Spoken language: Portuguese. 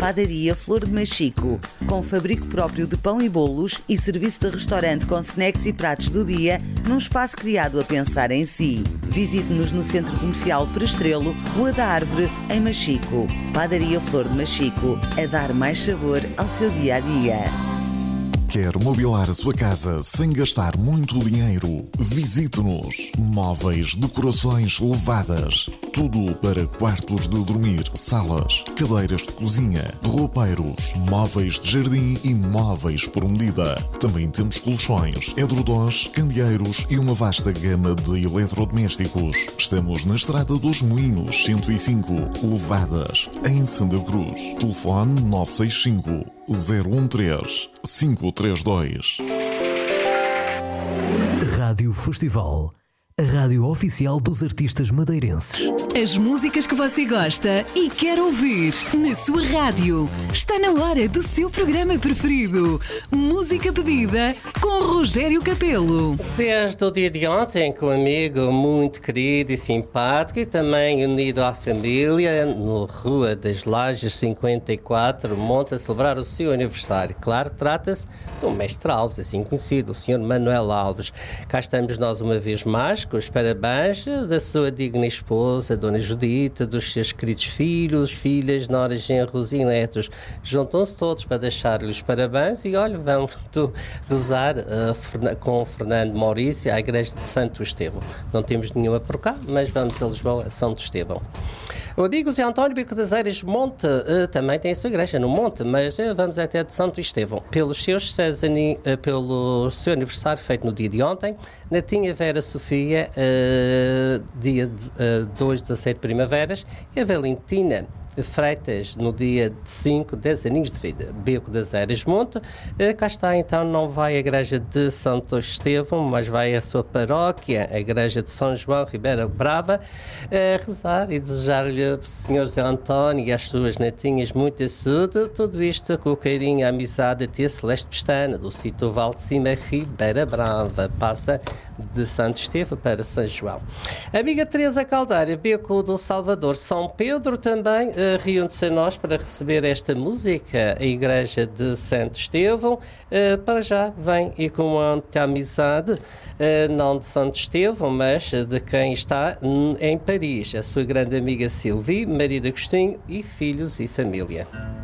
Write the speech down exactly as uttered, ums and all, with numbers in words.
Padaria Flor de Machico, com fabrico próprio de pão e bolos e serviço de restaurante com snacks e pratos do dia, num espaço criado a pensar em si. Visite-nos no Centro Comercial Prestrelo, Rua da Árvore, em Machico. Padaria Flor de Machico, a dar mais sabor ao seu dia-a-dia. Quer mobilar a sua casa sem gastar muito dinheiro? Visite-nos. Móveis, decorações levadas. Tudo para quartos de dormir, salas, cadeiras de cozinha, roupeiros, móveis de jardim e móveis por medida. Também temos colchões, edredons, candeeiros e uma vasta gama de eletrodomésticos. Estamos na Estrada dos Moinhos, cento e cinco, Levadas, em Santa Cruz. Telefone nove seis cinco, zero um três, cinco três dois. Rádio Festival, a rádio oficial dos artistas madeirenses. As músicas que você gosta e quer ouvir na sua rádio. Está na hora do seu programa preferido. Música pedida com Rogério Capelo. Desde o dia de ontem, com um amigo muito querido e simpático e também unido à família, no Rua das Lajes cinquenta e quatro, monta a celebrar o seu aniversário. Claro que trata-se do mestre Alves, assim conhecido, o senhor Manuel Alves. Cá estamos nós uma vez mais, com os parabéns da sua digna esposa, Dona Judita, dos seus queridos filhos, filhas, noras, genros e netos. Juntam-se todos para deixar-lhe os parabéns e, olha, vamos rezar uh, com o Fernando Maurício à igreja de Santo Estevão. Não temos nenhuma por cá, mas vamos a Lisboa, a Santo Estevão. O amigo Zé António Bico das Eiras Monte uh, também tem a sua igreja no Monte, mas uh, vamos até de Santo Estevão. Pelos seus Césani, uh, pelo seu aniversário feito no dia de ontem, Natinha Vera Sofia, uh, dia de, uh, dois de dezassete primaveras, e a Valentina Freitas, no dia de cinco, dez aninhos de vida. Bico das Eiras Monte. Uh, cá está, então, não vai à igreja de Santo Estevão, mas vai à sua paróquia, a igreja de São João Ribeira Brava, a rezar e desejar-lhe ao senhor Zé António e às suas netinhas muita saúde. Tudo isto com o carinho e a amizade da tia Celeste Pestana, do sítio Val de Cima, Ribeira Brava. Passa de Santo Estevão para São João. A amiga Teresa Caldeira, Bico do Salvador, São Pedro, também uh, reúne-se a nós para receber esta música, a igreja de Santo Estevão. Uh, para já vem e com muita amizade, uh, não de Santo Estevão, mas de quem está em Paris, a sua grande amiga Silvia, marido Agostinho e filhos e família.